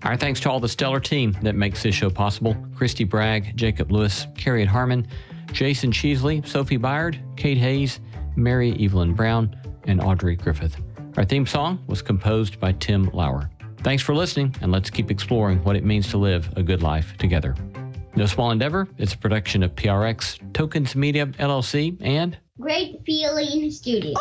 Our thanks to all the stellar team that makes this show possible. Christy Bragg, Jacob Lewis, Carrie Harmon, Jason Cheesley, Sophie Byard, Kate Hayes, Mary Evelyn Brown, and Audrey Griffith. Our theme song was composed by Tim Lauer. Thanks for listening, and let's keep exploring what it means to live a good life together. No Small Endeavor, it's a production of PRX, Tokens Media, LLC, and Great Feeling Studios.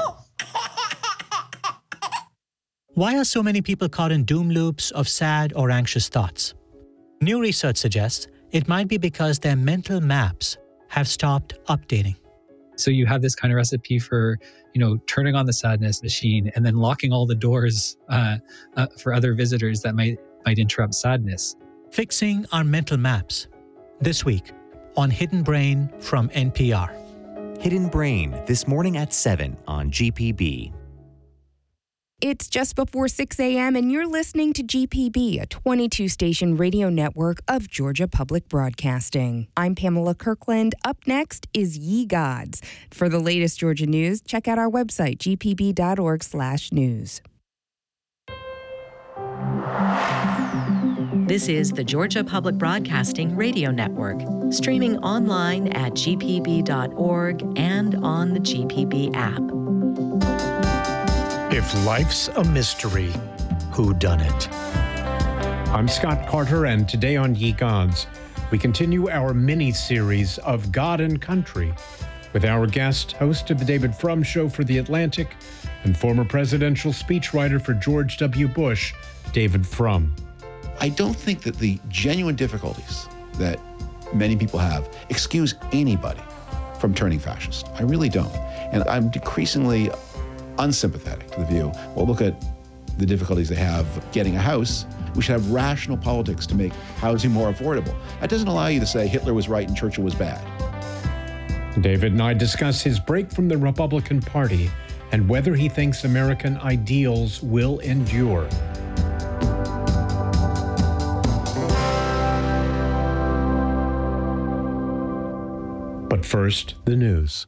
Why are so many people caught in doom loops of sad or anxious thoughts? New research suggests it might be because their mental maps have stopped updating. So you have this kind of recipe for, turning on the sadness machine and then locking all the doors for other visitors that might interrupt sadness. Fixing our mental maps. This week on Hidden Brain from NPR. Hidden Brain, this morning at 7 on GPB. It's just before 6 a.m. and you're listening to GPB, a 22-station radio network of Georgia Public Broadcasting. I'm Pamela Kirkland. Up next is Ye Gods. For the latest Georgia news, check out our website, gpb.org/news. This is the Georgia Public Broadcasting Radio Network, streaming online at gpb.org and on the GPB app. If life's a mystery, who done it? I'm Scott Carter, and today on Ye Gods, we continue our mini-series of God and Country with our guest, host of the David Frum Show for The Atlantic and former presidential speechwriter for George W. Bush, David Frum. I don't think that the genuine difficulties that many people have excuse anybody from turning fascist. I really don't. And I'm decreasingly unsympathetic to the view, well, look at the difficulties they have getting a house. We should have rational politics to make housing more affordable. That doesn't allow you to say Hitler was right and Churchill was bad. David and I discuss his break from the Republican Party and whether he thinks American ideals will endure. But first, the news.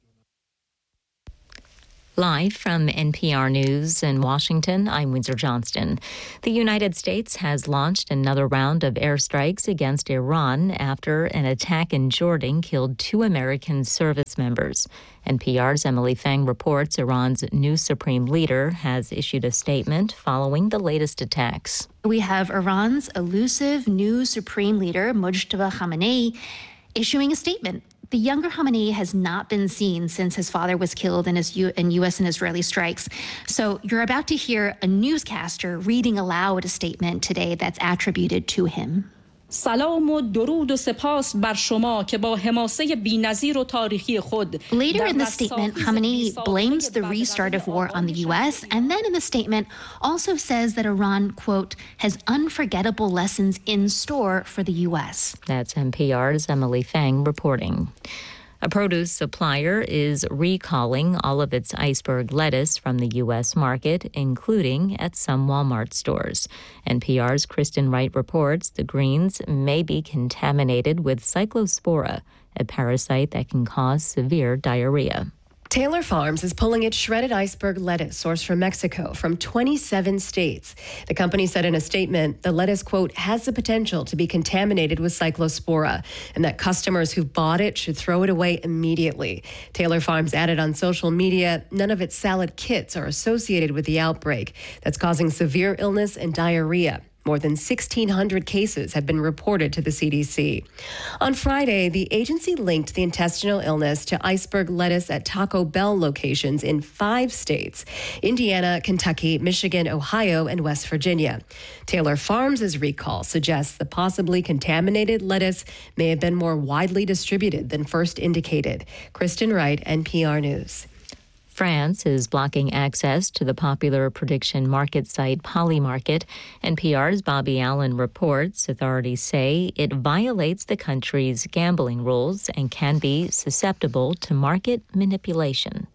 Live from NPR News in Washington, I'm Windsor Johnston. The United States has launched another round of airstrikes against Iran after an attack in Jordan killed 2 American service members. NPR's Emily Feng reports Iran's new supreme leader has issued a statement following the latest attacks. We have Iran's elusive new supreme leader, Mojtaba Khamenei, issuing a statement. The younger Khamenei has not been seen since his father was killed in U.S. and Israeli strikes. So you're about to hear a newscaster reading aloud a statement today that's attributed to him. سلام و درود و سپاس بر شما که با حماسه بی‌نظیر و تاریخی خود. Later in the statement, Khamenei blames the restart of war on the U.S. and then in the statement also says that Iran, quote, has unforgettable lessons in store for the U.S. That's NPR's Emily Feng reporting. A produce supplier is recalling all of its iceberg lettuce from the U.S. market, including at some Walmart stores. NPR's Kristen Wright reports the greens may be contaminated with cyclospora, a parasite that can cause severe diarrhea. Taylor Farms is pulling its shredded iceberg lettuce sourced from Mexico from 27 states. The company said in a statement the lettuce, quote, has the potential to be contaminated with cyclospora and that customers who bought it should throw it away immediately. Taylor Farms added on social media none of its salad kits are associated with the outbreak that's causing severe illness and diarrhea. More than 1,600 cases have been reported to the CDC. On Friday, the agency linked the intestinal illness to iceberg lettuce at Taco Bell locations in 5 states: Indiana, Kentucky, Michigan, Ohio, and West Virginia. Taylor Farms' recall suggests the possibly contaminated lettuce may have been more widely distributed than first indicated. Kristen Wright, NPR News. France is blocking access to the popular prediction market site Polymarket. NPR's Bobby Allen reports authorities say it violates the country's gambling rules and can be susceptible to market manipulation.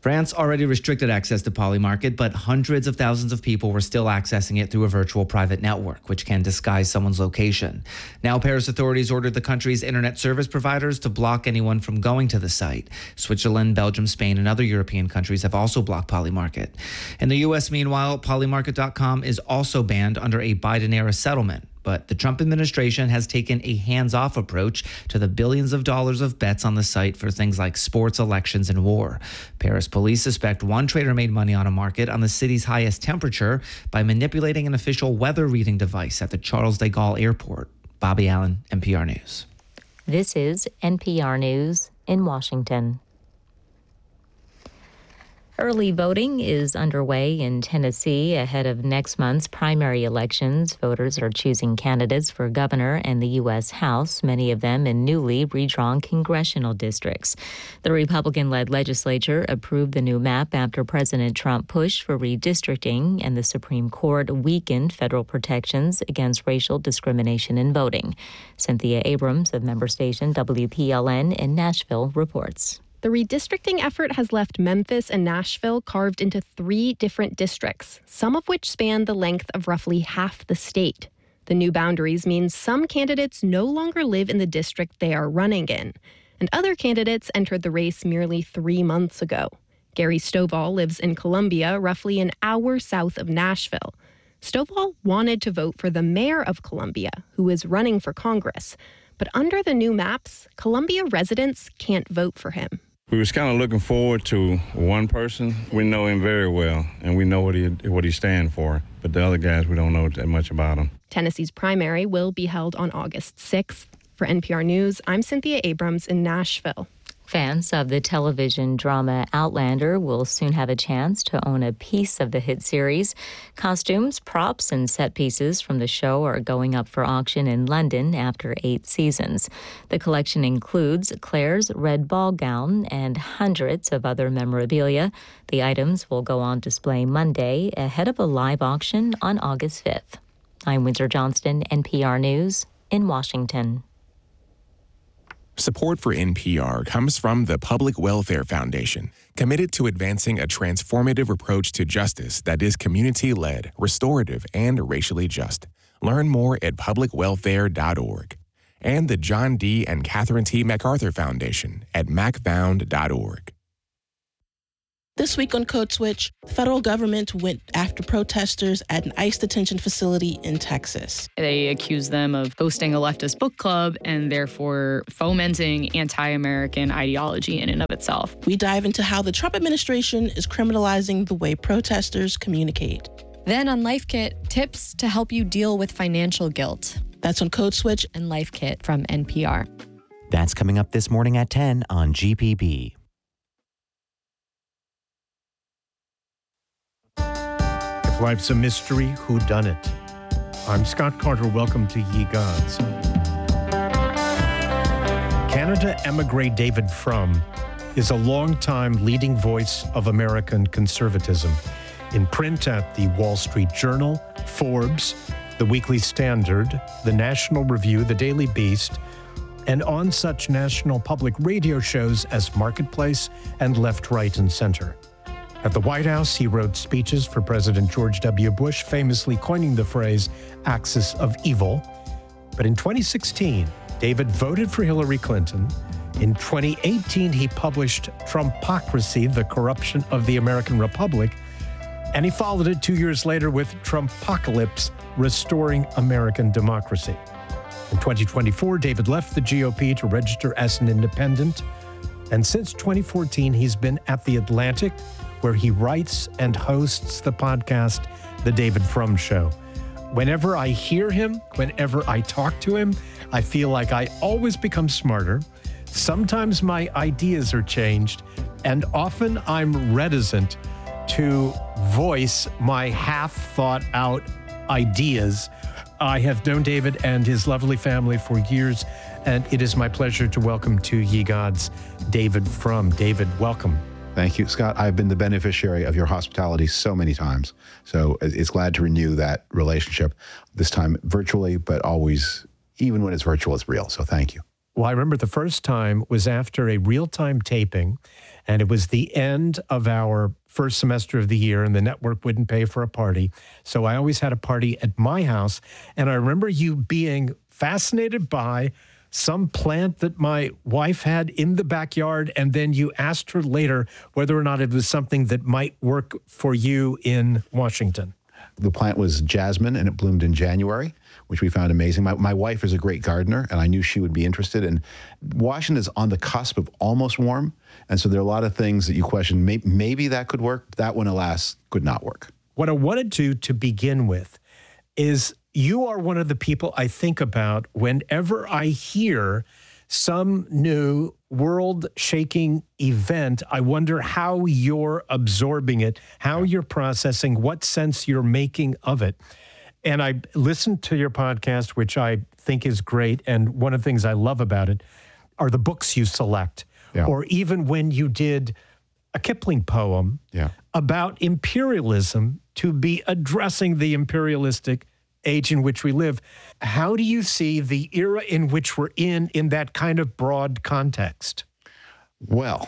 France already restricted access to Polymarket, but hundreds of thousands of people were still accessing it through a virtual private network, which can disguise someone's location. Now, Paris authorities ordered the country's internet service providers to block anyone from going to the site. Switzerland, Belgium, Spain, and other European countries have also blocked Polymarket. In the U.S., meanwhile, Polymarket.com is also banned under a Biden-era settlement. But the Trump administration has taken a hands-off approach to the billions of dollars of bets on the site for things like sports, elections, and war. Paris police suspect one trader made money on a market on the city's highest temperature by manipulating an official weather reading device at the Charles de Gaulle airport. Bobby Allen, NPR News. This is NPR News in Washington. Early voting is underway in Tennessee ahead of next month's primary elections. Voters are choosing candidates for governor and the U.S. House, many of them in newly redrawn congressional districts. The Republican-led legislature approved the new map after President Trump pushed for redistricting, and the Supreme Court weakened federal protections against racial discrimination in voting. Cynthia Abrams of member station WPLN in Nashville reports. The redistricting effort has left Memphis and Nashville carved into 3 different districts, some of which span the length of roughly half the state. The new boundaries mean some candidates no longer live in the district they are running in, and other candidates entered the race merely 3 months ago. Gary Stovall lives in Columbia, roughly an hour south of Nashville. Stovall wanted to vote for the mayor of Columbia, who is running for Congress. But under the new maps, Columbia residents can't vote for him. We was kind of looking forward to one person. We know him very well, and we know what he stands for. But the other guys, we don't know that much about him. Tennessee's primary will be held on August 6th. For NPR News, I'm Cynthia Abrams in Nashville. Fans of the television drama Outlander will soon have a chance to own a piece of the hit series. Costumes, props, and set pieces from the show are going up for auction in London after 8 seasons. The collection includes Claire's red ball gown and hundreds of other memorabilia. The items will go on display Monday ahead of a live auction on August 5th. I'm Windsor Johnston, NPR News in Washington. Support for NPR comes from the Public Welfare Foundation, committed to advancing a transformative approach to justice that is community-led, restorative, and racially just. Learn more at publicwelfare.org. And the John D. and Catherine T. MacArthur Foundation at macfound.org. This week on Code Switch, the federal government went after protesters at an ICE detention facility in Texas. They accused them of hosting a leftist book club and therefore fomenting anti-American ideology in and of itself. We dive into how the Trump administration is criminalizing the way protesters communicate. Then on Life Kit, tips to help you deal with financial guilt. That's on Code Switch and Life Kit from NPR. That's coming up this morning at 10 on GPB. Life's a Mystery, Who Done It? I'm Scott Carter. Welcome to Ye Gods. Canada emigre David Frum is a longtime leading voice of American conservatism. In print at the Wall Street Journal, Forbes, the Weekly Standard, the National Review, the Daily Beast, and on such national public radio shows as Marketplace and Left, Right, and Center. At the White House, he wrote speeches for President George W. Bush, famously coining the phrase axis of evil. But in 2016, David voted for Hillary Clinton. In 2018, he published Trumpocracy, the Corruption of the American Republic. And he followed it 2 years later with Trumpocalypse, Restoring American Democracy. In 2024, David left the GOP to register as an independent. And since 2014, he's been at The Atlantic, where he writes and hosts the podcast, The David Frum Show. Whenever I hear him, whenever I talk to him, I feel like I always become smarter. Sometimes my ideas are changed, and often I'm reticent to voice my half-thought-out ideas. I have known David and his lovely family for years, and it is my pleasure to welcome to Ye Gods, David Frum. David, welcome. Thank you, Scott. I've been the beneficiary of your hospitality so many times. So it's glad to renew that relationship, this time virtually, but always, even when it's virtual, it's real. So thank you. Well, I remember the first time was after a real-time taping, and it was the end of our first semester of the year, and the network wouldn't pay for a party. So I always had a party at my house, and I remember you being fascinated by some plant that my wife had in the backyard, and then you asked her later whether or not it was something that might work for you in Washington. The plant was jasmine, and it bloomed in January, which we found amazing. My wife is a great gardener, and I knew she would be interested. And Washington is on the cusp of almost warm, and so there are a lot of things that you question, maybe that could work. That one, alas, could not work. What I wanted to begin with is you are one of the people I think about whenever I hear some new world-shaking event. I wonder how you're absorbing it, how you're processing, what sense you're making of it. And I listened to your podcast, which I think is great. And one of the things I love about it are the books you select. Yeah. Or even when you did a Kipling poem about imperialism, to be addressing the imperialistic age in which we live. How do you see the era in which we're in that kind of broad context? Well,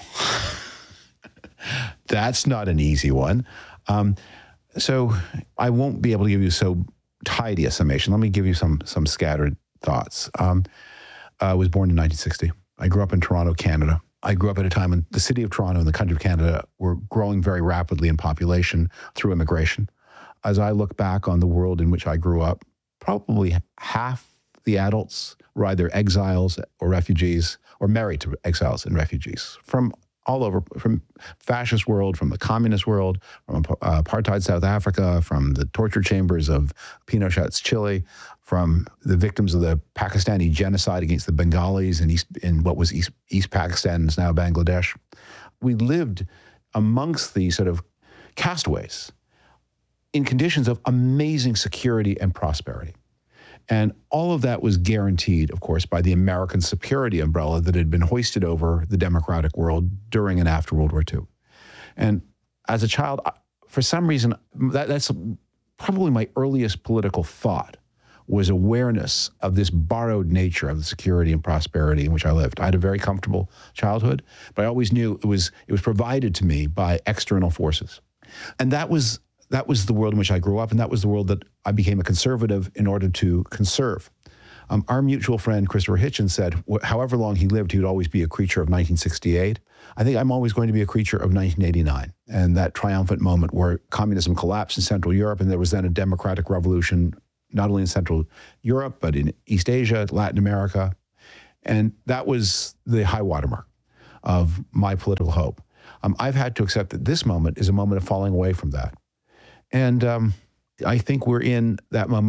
that's not an easy one. So I won't be able to give you so tidy a summation. Let me give you some scattered thoughts. I was born in 1960. I grew up in Toronto, Canada. I grew up at a time when the city of Toronto and the country of Canada were growing very rapidly in population through immigration. As I look back on the world in which I grew up, probably half the adults were either exiles or refugees or married to exiles and refugees from all over, from fascist world, from the communist world, from apartheid South Africa, from the torture chambers of Pinochet's Chile, from the victims of the Pakistani genocide against the Bengalis in what was East Pakistan and is now Bangladesh. We lived amongst these sort of castaways in conditions of amazing security and prosperity. And all of that was guaranteed, of course, by the American security umbrella that had been hoisted over the democratic world during and after World War II. And as a child, for some reason, that's probably my earliest political thought, was awareness of this borrowed nature of the security and prosperity in which I lived. I had a very comfortable childhood, but I always knew it was provided to me by external forces. And that was the world in which I grew up, and that was the world that I became a conservative in order to conserve. Our mutual friend, Christopher Hitchens, said however long he lived, he would always be a creature of 1968. I think I'm always going to be a creature of 1989, and that triumphant moment where communism collapsed in Central Europe, and there was then a democratic revolution, not only in Central Europe, but in East Asia, Latin America. And that was the high watermark of my political hope. I've had to accept that this moment is a moment of falling away from that. And I think we're in that moment